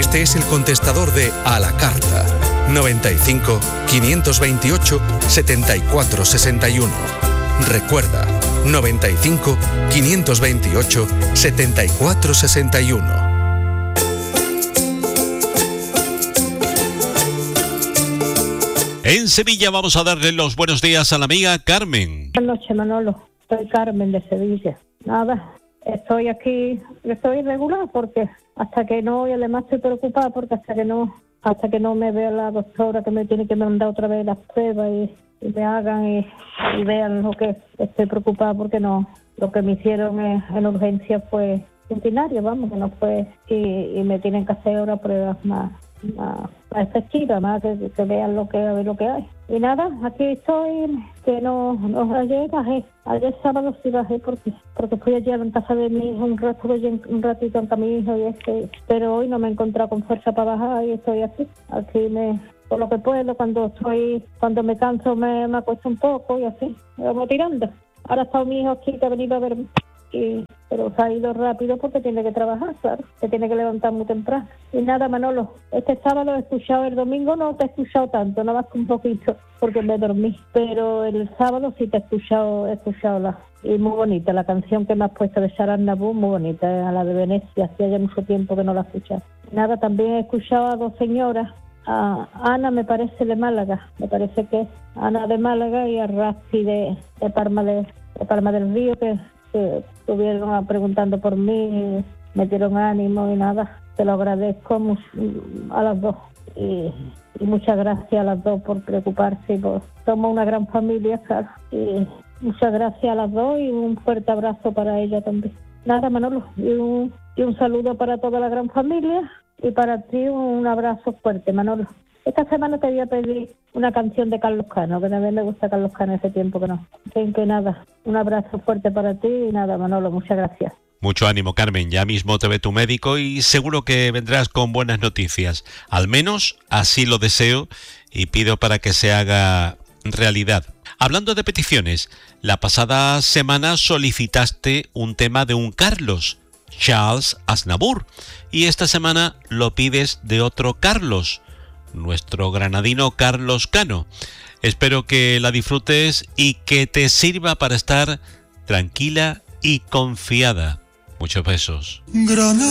Este es el contestador de A la Carta. 95 528 74 61. Recuerda, 95 528 74 61. En Sevilla vamos a darle los buenos días a la amiga Carmen. Buenas noches, Manolo. Soy Carmen de Sevilla. Nada, estoy aquí, estoy irregular porque hasta que no, y además estoy preocupada porque hasta que no me vea la doctora que me tiene que mandar otra vez las pruebas y me hagan y vean lo que estoy preocupada porque no, lo que me hicieron en urgencia fue rutinario, vamos, que no fue, y me tienen que hacer ahora pruebas más efectivas, más que vean a ver lo que hay. Y nada, aquí estoy, que no ayer bajé, ayer sábado sí bajé porque fui allí a la casa de mi hijo un ratito en camino y pero hoy no me he encontrado con fuerza para bajar y estoy aquí por lo que puedo, cuando me canso me acuesto un poco y así, me vamos tirando. Ahora está mi hijo aquí que ha venido a verme, pero se ha ido rápido porque tiene que trabajar, claro, se tiene que levantar muy temprano. Y nada, Manolo, este sábado he escuchado, el domingo no te he escuchado tanto, nada más que un poquito, porque me dormí, pero el sábado sí te he escuchado y muy bonita, la canción que me has puesto de Sharon Naboo, muy bonita, a la de Venecia, hacía ya mucho tiempo que no la escuchaba. Nada, también he escuchado a dos señoras, a Ana me parece de Málaga, me parece que es Ana de Málaga y a Rafi de Palma del Río, que estuvieron preguntando por mí, me dieron ánimo y nada, te lo agradezco a las dos y muchas gracias a las dos por preocuparse, somos una gran familia, claro, y muchas gracias a las dos y un fuerte abrazo para ella también. Nada, Manolo, y un saludo para toda la gran familia y para ti un abrazo fuerte, Manolo. Esta semana te voy a pedir una canción de Carlos Cano, que también me gusta Carlos Cano, ese tiempo que no. Así que nada, un abrazo fuerte para ti y nada, Manolo, muchas gracias. Mucho ánimo, Carmen, ya mismo te ve tu médico y seguro que vendrás con buenas noticias. Al menos así lo deseo y pido para que se haga realidad. Hablando de peticiones, la pasada semana solicitaste un tema de un Carlos, Charles Aznavour, y esta semana lo pides de otro Carlos, nuestro granadino Carlos Cano. Espero que la disfrutes y que te sirva para estar tranquila y confiada. Muchos besos. Granada.